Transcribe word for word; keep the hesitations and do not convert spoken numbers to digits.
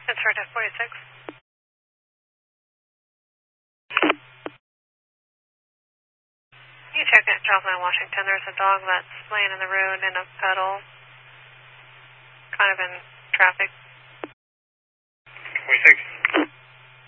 Transfer to forty-six. You check at Joplin, Washington. There's a dog that's laying in the road in a puddle, kind of in traffic. forty-six.